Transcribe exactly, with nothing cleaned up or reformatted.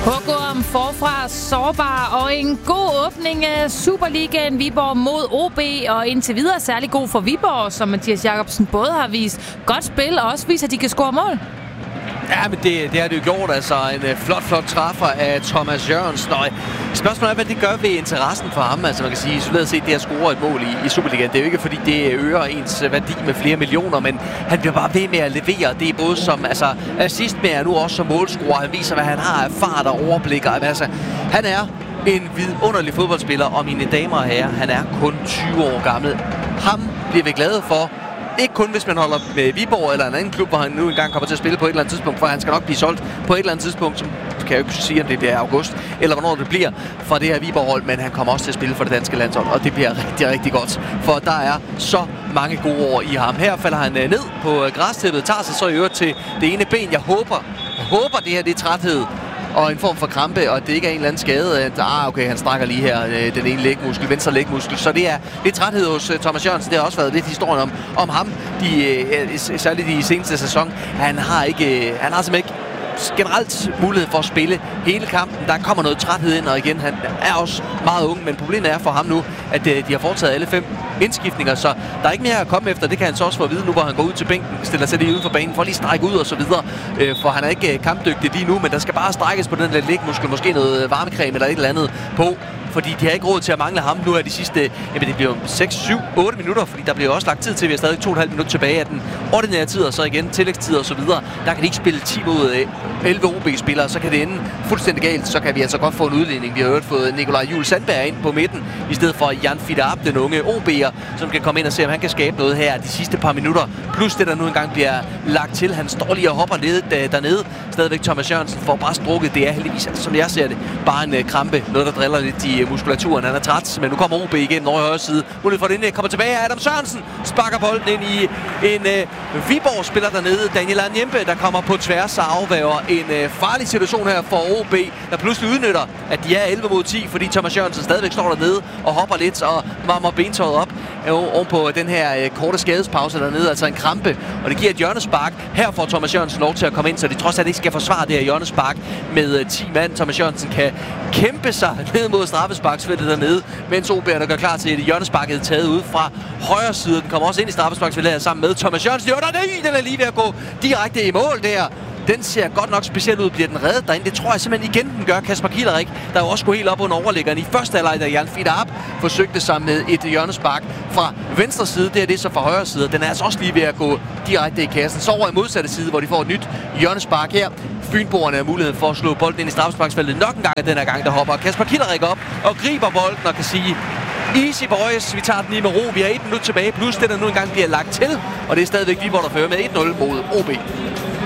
Hugorm forfra sårbar og en god åbning af Superligaen Viborg mod O B, og indtil videre særlig god for Viborg, som Mathias Jacobsen både har vist godt spil og også viser, at de kan score mål. Ja, men det, det har det jo gjort. Altså en uh, flot, flot træffer af Thomas Jørgensen. Og spørgsmålet er, hvad det gør ved interessen for ham. Altså man kan sige, isoleret set, det at score et mål i, i Superligaen. Det er jo ikke, fordi det øger ens værdi med flere millioner, men han bliver bare ved med at levere. Det er både som altså, assist med, og nu også som målscorer. Han viser, hvad han har af fart og overblik. Altså, han er en vidunderlig fodboldspiller, og mine damer og herrer, han er kun tyve år gammel. Ham bliver vi glade for. Ikke kun hvis man holder med Viborg eller en anden klub, hvor han nu engang kommer til at spille på et eller andet tidspunkt, for han skal nok blive solgt på et eller andet tidspunkt, som kan jeg jo ikke sige, om det bliver august, eller hvornår det bliver for det her Viborg-hold, men han kommer også til at spille for det danske landshold, og det bliver rigtig, rigtig godt, for der er så mange gode år i ham. Her falder han ned på græstæppet, tager sig så i øvrigt til det ene ben. Jeg håber, jeg håber det her det er træthed og en form for krampe, og det ikke er en eller anden skade, at ah, okay, han strækker lige her øh, den ene lægmuskel, venstre lægmuskel. Så det er lidt træthed hos uh, Thomas Jørgensen. Det har også været lidt historien om, om ham, de, øh, særligt i seneste sæson. Han har ikke, øh, han har simpelthen ikke generelt mulighed for at spille hele kampen. Der kommer noget træthed ind, og igen, han er også meget ung, men problemet er for ham nu, at øh, de har foretaget alle fem indskiftninger, så der er ikke mere at komme efter. Det kan han så også få at vide nu, hvor han går ud til bænken, stiller sig lige uden for banen, for lige strække ud og så videre. Øh, for han er ikke kampdygtig lige nu, men der skal bare strækkes på den der lægmuskel, måske noget varmecreme eller et eller andet på, fordi de har ikke råd til at mangle ham nu af de sidste, jamen det bliver seks, syv, otte minutter, fordi der bliver også lagt tid til, vi har stadig to og et halvt minut tilbage af den ordinære tid, og så igen tillægstid og så videre. Der kan de ikke spille ti mod elleve O B-spillere, så kan det ende fuldstændig galt, så kan vi altså godt få en udligning. Vi har jo fået Nikolaj Juhl Sandberg ind på midten, i stedet for Jan Fidarab, den unge O B'er, som kan komme ind og se, om han kan skabe noget her de sidste par minutter. Plus det, der nu engang bliver lagt til. Han står lige og hopper ned dernede. Stadigvæk Thomas Jørgensen får bare strukket. Det er heldigvis, som jeg ser det, bare en krampe. Noget, der driller lidt i muskulaturen. Han er træt, men nu kommer O B igen over i højre side. Mulighed for det ind. Kommer tilbage. Adam Sørensen sparker bolden ind i en uh, Viborg-spiller dernede. Daniel Anjempe, der kommer på tværs og afværger en uh, farlig situation her for O B, der pludselig udnytter, at de er elleve mod ti, fordi Thomas Jørgensen stadigvæk står dernede og hopper lidt og varmer bentøjet op oven på den her uh, korte skadespause dernede. Altså en krampe, og det giver et hjørnespark. Her får Thomas Jørgensen lov til at komme ind, så de trods alt ikke skal forsvare det her hjørnespark med uh, ti mand. Thomas Jørgensen kan kæmpe sig ned mod straffesparksfeltet dernede, mens O B'erne gør klar til, at hjørnesparket er taget ud fra højre side. Den kommer også ind i straffesparksfeltet her sammen med Thomas Jørgensen. Jo, der er det, den er lige ved at gå direkte i mål der. Den ser godt nok specielt ud. Bliver den reddet derinde? Det tror jeg simpelthen igen, den gør. Kasper Kielerik, der jo også går helt op under overliggeren i første halvleg, da Jan Fidarab forsøgte sig med et hjørnespark fra venstre side. Det er det så fra højre side. Den er altså også lige ved at gå direkte i kassen. Så over i modsatte side, hvor de får et nyt hjørnespark her. Fynboerne har mulighed for at slå bolden ind i straffesparksfeltet nok en gang, og den her gang, der hopper Kasper Kielerik op og griber bolden og kan sige: easy boys, vi tager den lige med ro. Vi har et minut tilbage, plus det, der nu engang bliver lagt til. Og det er stadigvæk Viborg, der fører med et nul mod O B.